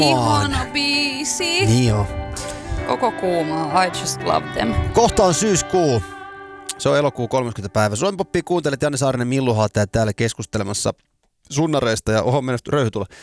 Ihana biisi. Niin joo. Koko kuumaa. I just love them. Kohta on syyskuu. Se on elokuun 30. päivä. Suomi Poppia kuuntelet Janne Saarinen, Millu Haataja täällä keskustelemassa sunnareista ja oho, mennä röyhy tulla.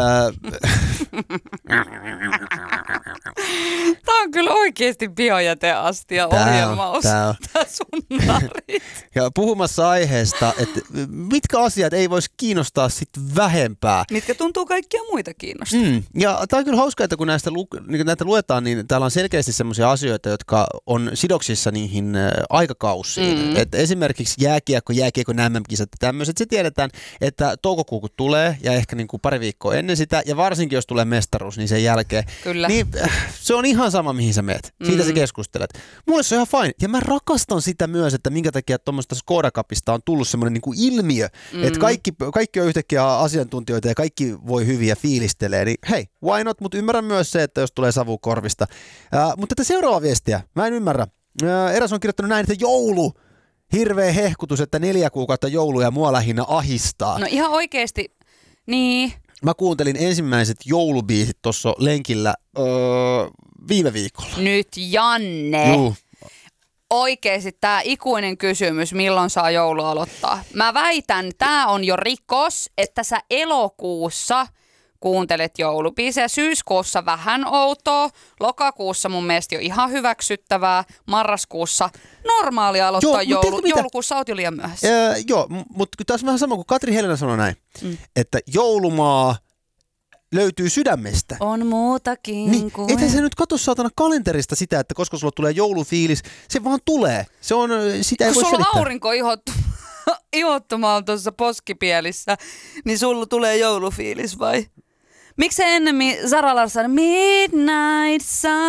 Tää on kyllä oikeesti biojäteastia ohjelmaus. Tää sunnarit. Ja puhumassa aiheesta, että mitkä asiat ei voisi kiinnostaa sit vähempää. Mitkä tuntuu kaikkia muita kiinnostaa. Ja tää on kyllä hauskaa, että kun näitä luetaan, niin täällä on selkeästi semmoisia asioita, jotka on sidoksissa niihin aikakausiin. Et esimerkiksi jääkiekko MM-kisat ja tämmöiset, se tiedetään, että toukokuu kun tulee ja ehkä niin kuin pari viikkoa ennen sitä ja varsinkin jos tulee mestaruus, niin sen jälkeen. Kyllä. Niin se on ihan sama, mihin sä meet. Siitä sä keskustelet. Mulle se on ihan fine. Ja mä rakastan sitä myös, että minkä takia tuommoista Skoda Cupista on tullut semmoinen niin kuin ilmiö, että kaikki on yhtäkkiä asiantuntijoita ja kaikki voi hyvin ja fiilistelee. Niin hei, why not? Mutta ymmärrän myös se, että jos tulee savu korvista. Mutta tätä seuraavaa viestiä, mä en ymmärrä. Eräs on kirjoittanut näin, että joulu. Hirveä hehkutus, että 4 kuukautta jouluja mua lähinnä ahistaa. No ihan oikeesti, niin. Mä kuuntelin ensimmäiset joulubiisit tuossa lenkillä viime viikolla. Nyt Janne. Juu. Oikeesti tää ikuinen kysymys, milloin saa joulu aloittaa. Mä väitän, tää on jo rikos, että sä elokuussa kuuntelet joulubiisejä. Syyskuussa vähän outoa, lokakuussa mun mielestä jo ihan hyväksyttävää, marraskuussa normaali aloittaa joulukuussa oot jo liian myöhässä. Joo, mutta tässä on vähän sama kuin Katri Helena sanoi näin, että joulumaa löytyy sydämestä. On muutakin niin, kuin... Ethän sä nyt katso saatana kalenterista sitä, että koska sulla tulee joulufiilis, se vaan tulee. Se on, sitä ei voi selittää. Kun sulla aurinko ihottumaan tuossa poskipielissä, niin sulla tulee joulufiilis vai? Miksi ennemmin Zara Larsson Midnight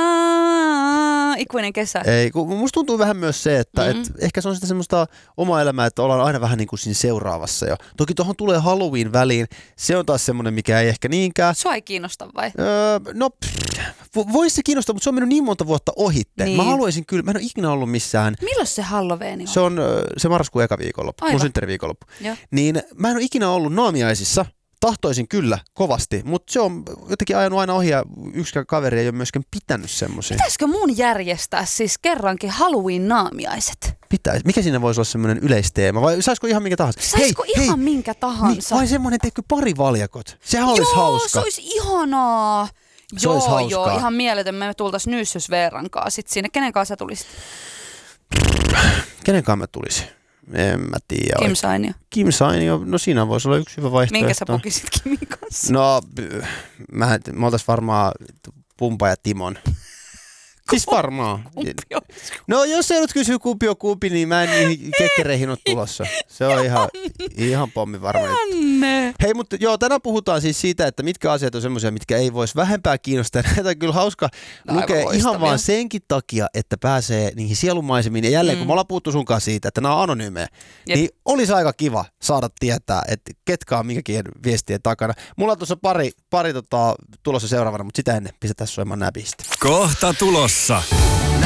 Sun, ikuinen kesä? Ei, kun musta tuntuu vähän myös se, että et ehkä se on sitä semmoista omaa elämää, että ollaan aina vähän niin kuin siinä seuraavassa jo. Toki tuohon tulee Halloween väliin, se on taas semmoinen, mikä ei ehkä niinkään. Sua ei kiinnosta vai? Voisi se kiinnostaa, mutta se on mennyt niin monta vuotta ohitte. Niin. Mä haluaisin kyllä, mä en ole ikinä ollut missään. Milloin se Halloween on? Se on se marraskuun eka viikonloppu, mun synttäriviikonloppu. Niin mä en ole ikinä ollut naamiaisissa. Tahtoisin kyllä kovasti, mutta se on jotenkin ajanut aina ohi ja yksikään kaveri ei ole myöskään pitänyt semmoisia. Pitäisikö mun järjestää siis kerrankin Halloween-naamiaiset? Pitäisi. Mikä siinä voisi olla semmoinen yleisteema? Vai saisiko ihan minkä tahansa? Saisiko ihan minkä tahansa? Niin, vai semmoinen, teikö parivaljakot? Sehän olisi hauska. Se olisi ihanaa. Se olisi hauskaa. Joo, ihan mieletön. Me tultais Nyyssys Veeran kanssa sitten sinne. Kenen kanssa sä tulisit? Kenen kanssa mä tulisin? En mä tiedä. Kim Sainio. Kim Sainio, no siinä voisi olla yksi hyvä vaihtoehto. Minkä sä pukisit Kimin kanssa? No, mä oltais varmaan Pumpa ja Timon. Siis varmaan. No jos ei ollut kysyä kumpi on kumpi, niin mä en niihin kekkereihin ole tulossa. Se on ihan pommi varmaan. Hei, mutta joo, tänään puhutaan siis siitä, että mitkä asiat on semmoisia, mitkä ei voisi vähempää kiinnostaa. Näitä on kyllä hauska lukea ihan vaan senkin takia, että pääsee niihin sielumaisemiin. Ja jälleen, kun me ollaan puhuttu sunkaan siitä, että nämä on anonyymejä, niin olisi aika kiva saada tietää, että ketkä on minkäkin viestien takana. Mulla on tuossa pari tulossa seuraavana, mutta sitä ennen pistetään soimaan nämä biisit. Kohta tulossa.